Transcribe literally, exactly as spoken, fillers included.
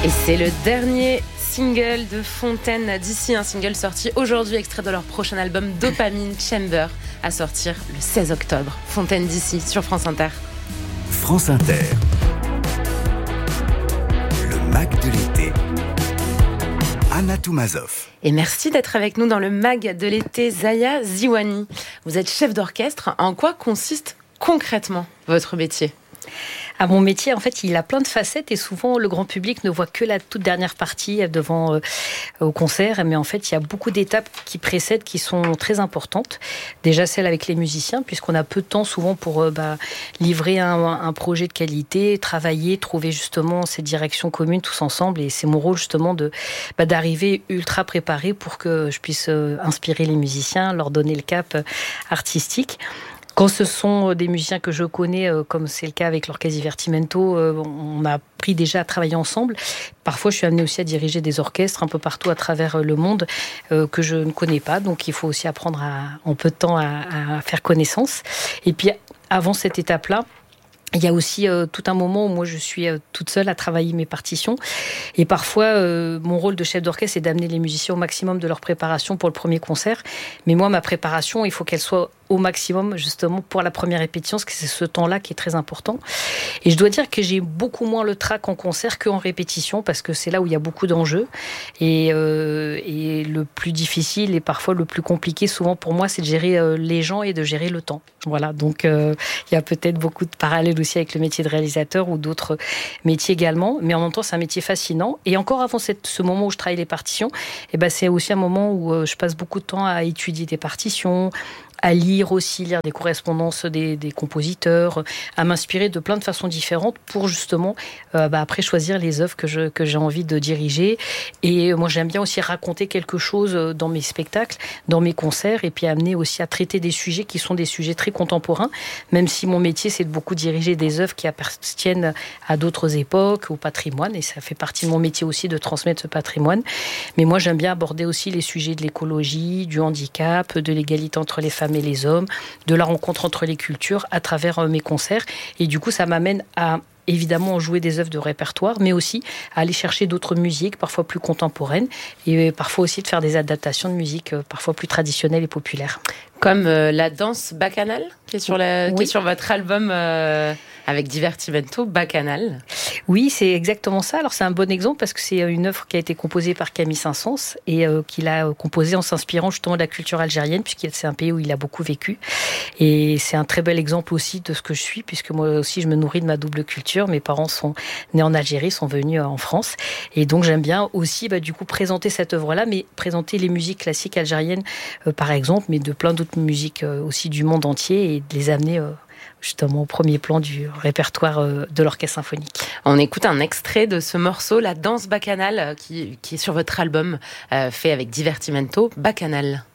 Et c'est le dernier single de Fontaine D C, un single sorti aujourd'hui, extrait de leur prochain album Dopamine Chamber, à sortir le seize octobre. Fontaine D C sur France Inter. France Inter. Le Mag de l'été. Anna Toumazov. Et merci d'être avec nous dans le Mag de l'été, Zaya Ziwani. Vous êtes chef d'orchestre. En quoi consiste concrètement votre métier ? À mon métier, en fait, il a plein de facettes et souvent le grand public ne voit que la toute dernière partie devant euh, au concert. Mais en fait, il y a beaucoup d'étapes qui précèdent, qui sont très importantes. Déjà celle avec les musiciens, puisqu'on a peu de temps souvent pour euh, bah, livrer un, un projet de qualité, travailler, trouver justement ces directions communes tous ensemble. Et c'est mon rôle justement de bah, d'arriver ultra préparé pour que je puisse euh, inspirer les musiciens, leur donner le cap euh, artistique. Quand ce sont des musiciens que je connais, comme c'est le cas avec l'Orchestre Divertimento, on a appris déjà à travailler ensemble. Parfois, je suis amenée aussi à diriger des orchestres un peu partout à travers le monde que je ne connais pas. Donc, il faut aussi apprendre à, en peu de temps à, à faire connaissance. Et puis, avant cette étape-là, il y a aussi euh, tout un moment où moi je suis euh, toute seule à travailler mes partitions et parfois euh, mon rôle de chef d'orchestre c'est d'amener les musiciens au maximum de leur préparation pour le premier concert, mais moi ma préparation il faut qu'elle soit au maximum justement pour la première répétition parce que c'est ce temps-là qui est très important et je dois dire que j'ai beaucoup moins le trac en concert qu'en répétition parce que c'est là où il y a beaucoup d'enjeux et, euh, et le plus difficile et parfois le plus compliqué souvent pour moi c'est de gérer euh, les gens et de gérer le temps. Voilà, donc euh, il y a peut-être beaucoup de parallèles aussi avec le métier de réalisateur ou d'autres métiers également, mais en même temps c'est un métier fascinant et encore avant cette, ce moment où je travaille les partitions, et ben c'est aussi un moment où euh, je passe beaucoup de temps à étudier des partitions, à lire aussi, lire des correspondances des, des compositeurs, à m'inspirer de plein de façons différentes pour justement euh, bah, après choisir les œuvres que, je, que j'ai envie de diriger. Et moi j'aime bien aussi raconter quelque chose dans mes spectacles, dans mes concerts, et puis amener aussi à traiter des sujets qui sont des sujets très contemporains, même si mon métier c'est de beaucoup diriger des œuvres qui appartiennent à d'autres époques, au patrimoine, et ça fait partie de mon métier aussi de transmettre ce patrimoine. Mais moi j'aime bien aborder aussi les sujets de l'écologie, du handicap, de l'égalité entre les femmes et les hommes, de la rencontre entre les cultures à travers mes concerts. Et du coup, ça m'amène à évidemment jouer des œuvres de répertoire, mais aussi à aller chercher d'autres musiques, parfois plus contemporaines, et parfois aussi de faire des adaptations de musique parfois plus traditionnelles et populaires. Comme euh, la danse bacchanale, qui est sur, la, oui. qui est sur votre album euh, avec Divertimento, Bacchanal. Oui, c'est exactement ça. Alors c'est un bon exemple parce que c'est une œuvre qui a été composée par Camille Saint-Saëns et euh, qu'il a composée en s'inspirant justement de la culture algérienne, puisque c'est un pays où il a beaucoup vécu. Et c'est un très bel exemple aussi de ce que je suis, puisque moi aussi je me nourris de ma double culture. Mes parents sont nés en Algérie, sont venus en France. Et donc j'aime bien aussi bah, du coup présenter cette œuvre-là, mais présenter les musiques classiques algériennes euh, par exemple, mais de plein d'autres musiques euh, aussi du monde entier et de les amener euh, justement au premier plan du répertoire euh, de l'orchestre symphonique. On écoute un extrait de ce morceau, la danse bacchanale, qui, qui est sur votre album euh, fait avec Divertimento, Bacchanal.